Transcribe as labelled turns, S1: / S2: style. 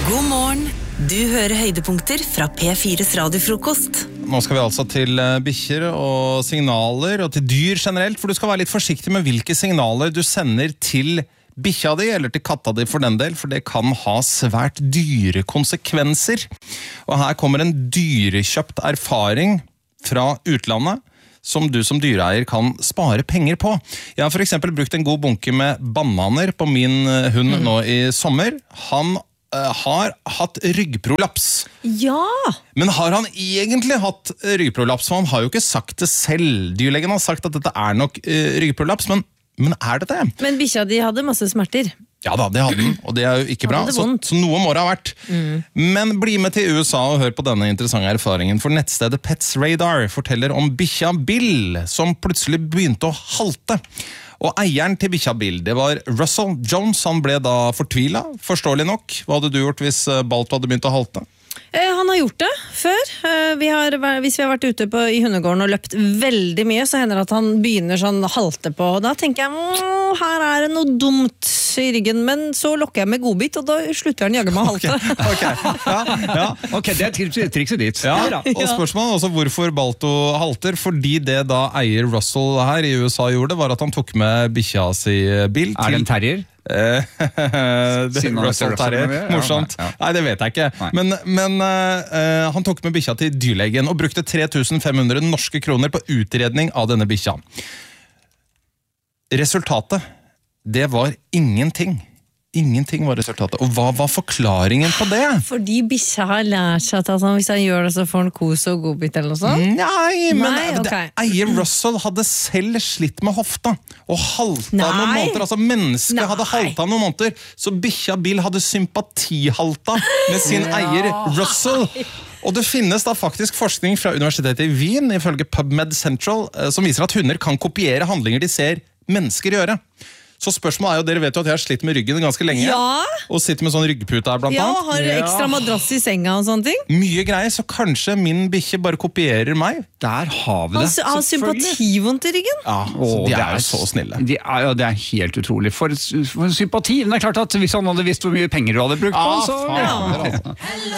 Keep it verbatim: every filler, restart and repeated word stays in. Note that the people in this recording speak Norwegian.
S1: God morgen. Du hører høydepunkter fra P fires radiofrokost.
S2: Nå skal vi altså til bikkjer og signaler, og til dyr generelt, for du skal være litt forsiktig med hvilke signaler du sender til bikkja di, eller til katta di for den del, for det kan ha svært dyre konsekvenser. Og her kommer en dyrekjøpt erfaring fra utlandet, som du som dyreeier kan spare penger på. Jeg har for eksempel brukt en god bunke med bananer på min hund mm. nå i sommer. Han uh, har hatt ryggprolaps.
S3: Ja!
S2: Men har han egentlig hatt ryggprolaps? For han har jo ikke sagt det selv. Dyrlegen har sagt at dette er nok uh, ryggprolaps, men, men er det det?
S3: Men bikkja di hadde masse smerter.
S2: Ja da, det hadde den, og det er jo ikke bra, så, så noe må det ha vært. Mm. Men bli med til U S A og hør på denne interessante erfaringen, for nettstedet Pets Radar forteller om bikkja Bill, som plutselig begynte å halte. Og eieren til bikkja Bill, det var Russell Jones. Han ble da fortvilet, forståelig nok. Hva hadde du gjort hvis Balto hadde begynt å halte?
S3: Eh, han har gjort det før. Eh, vi har, hvis vi har vært ute på, i hundegården og løpt veldig mye, så hender det at han begynner sånn halte på. Og da tenker jeg, her er det noe dumt i ryggen, men så lokker jeg med godbit, og da slutter han jagge med å halte.
S2: Okay. Okay. Ja, ja.
S4: Ok, det er trikset ditt.
S2: Ja, og spørsmålet er også hvorfor Balto halter, fordi det da eier Russell her i U S A gjorde, var at han tok med bikkja si Bill til...
S4: Er det en terrier?
S2: det Russell Terrier, morsomt. Ja, ja. Nei, det vet jeg ikke. Nei. Men, men uh, han tok med bikkja til dyrlegen og brukte tre tusen fem hundre norske kroner på utredning av denne bikkja. Resultatet, det var ingenting. Ingenting var resultatet. Og hva var forklaringen på det?
S3: Fordi bikkja har lært seg at han, hvis han gjør det, så får han kos og godbit eller noe sånt?
S2: Nei, men
S3: Nei, okay.
S2: det, eier Russell hadde selv slitt med hofta og halta Nei. noen måneder. Altså mennesket Nei. hadde halta noen måneder, så bikkja Bill hadde sympatihalta med sin ja. eier Russel. Og det finnes da faktisk forskning fra Universitetet i Wien, ifølge PubMed Central, som viser at hunder kan kopiere handlinger de ser mennesker gjøre. Så spørsmålet er jo, dere vet jo at jeg har slitt med ryggen ganske lenge.
S3: Ja.
S2: Og sitter med sånn ryggpute her blant
S3: ja,
S2: annet.
S3: Har du ekstra madrass i senga og sånne ting?
S2: Mye greier, så kanskje min bikkje bare kopierer meg.
S4: Der har vi det.
S3: Han har sympativondt i ryggen?
S2: Ja, så de er, er jo så snille.
S4: De er, ja, det er helt utrolig. For, for sympati. Men det er klart at hvis han hadde visst hvor mye penger du hadde brukt på,
S2: ah,
S4: så...
S2: Ja.